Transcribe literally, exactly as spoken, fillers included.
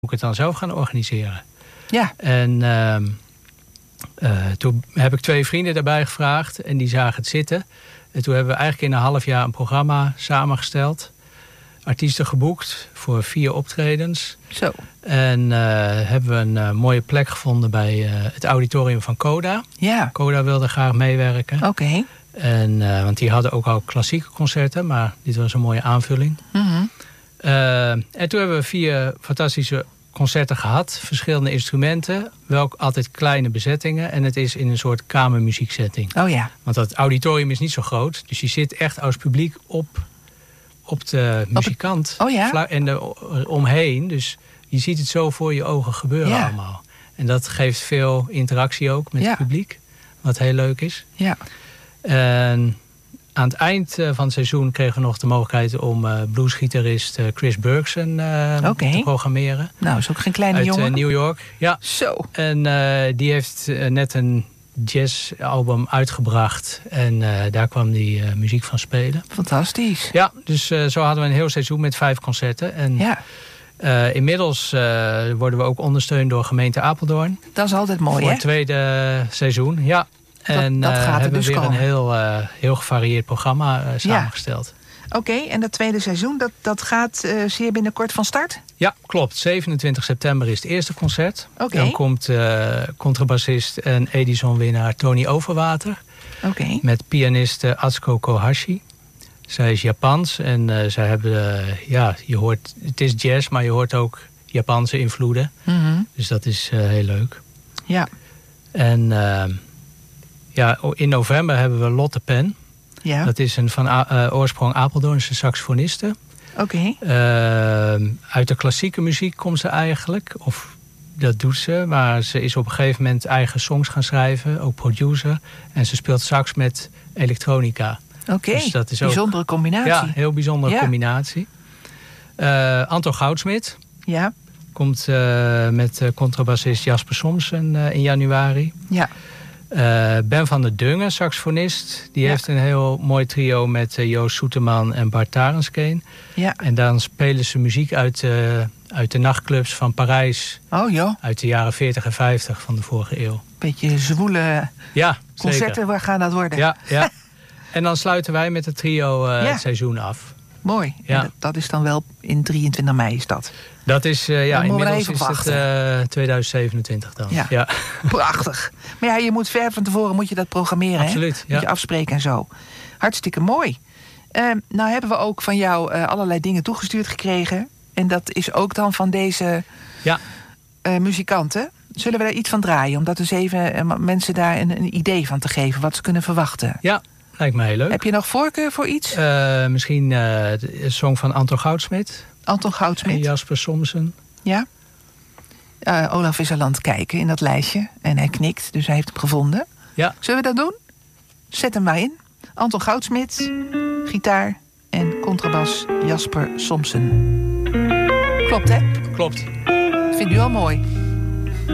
ik het dan zelf gaan organiseren. Ja. En uh, uh, toen heb ik twee vrienden daarbij gevraagd en die zagen het zitten. En toen hebben we eigenlijk in een half jaar een programma samengesteld. Artiesten geboekt voor vier optredens. Zo. En uh, hebben we een uh, mooie plek gevonden bij uh, het auditorium van Coda. Ja. Coda wilde graag meewerken. Oké. Okay. En, uh, want die hadden ook al klassieke concerten, maar dit was een mooie aanvulling. Mm-hmm. Uh, en toen hebben we vier fantastische concerten gehad. Verschillende instrumenten, wel altijd kleine bezettingen. En het is in een soort kamermuzieksetting. Oh ja. Want dat auditorium is niet zo groot. Dus je zit echt als publiek op, op de muzikant. Op het, oh ja? En er omheen. Dus je ziet het zo voor je ogen gebeuren ja. allemaal. En dat geeft veel interactie ook met ja. het publiek. Wat heel leuk is. Ja. En aan het eind van het seizoen kregen we nog de mogelijkheid om uh, bluesgitarist uh, Chris Bergson uh, okay. te programmeren. Nou, is ook geen kleine uit, jongen. Uit uh, New York. Ja. Zo. En uh, die heeft uh, net een jazzalbum uitgebracht. En uh, daar kwam die uh, muziek van spelen. Fantastisch. Ja, dus uh, zo hadden we een heel seizoen met vijf concerten. En ja. uh, inmiddels uh, worden we ook ondersteund door gemeente Apeldoorn. Dat is altijd mooi, voor hè? Voor het tweede seizoen, ja. Dat, en dat gaat uh, hebben we dus weer komen. een heel, uh, heel gevarieerd programma uh, samengesteld. Ja. Oké, okay, en dat tweede seizoen, dat, dat gaat uh, zeer binnenkort van start? Ja, klopt. zevenentwintig september is het eerste concert. Okay. Dan komt uh, contrabassist en Edison-winnaar Tony Overwater. Okay. Met pianiste Atsuko Kohashi. Zij is Japans en uh, zij hebben, uh, ja, je hoort, het is jazz, maar je hoort ook Japanse invloeden. Mm-hmm. Dus dat is uh, heel leuk. Ja. En uh, ja, in november hebben we Lotte Pen. Ja. Dat is een van uh, oorsprong Apeldoornse saxofoniste. Oké. Okay. Uh, uit de klassieke muziek komt ze eigenlijk. Of dat doet ze. Maar ze is op een gegeven moment eigen songs gaan schrijven. Ook producer. En ze speelt sax met elektronica. Oké, okay. Dus dat is bijzondere ook, combinatie. Ja, heel bijzondere ja. combinatie. Uh, Anton Goudsmit. Ja. Komt uh, met uh, contrabassist Jasper Somsen uh, in januari. Ja. Uh, Ben van der Dungen, saxofonist. Die ja. heeft een heel mooi trio met uh, Joost Soeterman en Bart Tarenskeen. Ja. En dan spelen ze muziek uit, uh, uit de nachtclubs van Parijs. Oh joh. Uit de jaren veertig en vijftig van de vorige eeuw. Beetje zwoele ja, concerten, zeker. Waar gaan dat worden? Ja, ja. En dan sluiten wij met het trio uh, ja. het seizoen af. Mooi. Ja. Dat, dat is dan wel in drieëntwintig mei is dat. Dat is, uh, ja, inmiddels is wachten. het uh, tweeduizend zevenentwintig dan. Ja. ja. Prachtig. Maar ja, je moet ver van tevoren moet je dat programmeren. Absoluut, hè? ja. Moet je afspreken en zo. Hartstikke mooi. Uh, nou hebben we ook van jou uh, allerlei dingen toegestuurd gekregen. En dat is ook dan van deze ja. uh, muzikanten. Zullen we daar iets van draaien? Om dat dus even uh, mensen daar een, een idee van te geven. Wat ze kunnen verwachten. Ja. Lijkt me heel leuk. Heb je nog voorkeur voor iets? Uh, misschien uh, de song van Anton Goudsmit. Anton Goudsmit. En Jasper Somsen. Ja. Uh, Olaf is al aan het kijken in dat lijstje. En hij knikt, dus hij heeft hem gevonden. Ja. Zullen we dat doen? Zet hem maar in. Anton Goudsmit, gitaar en contrabas Jasper Somsen. Klopt, hè? Klopt. Vindt u wel mooi?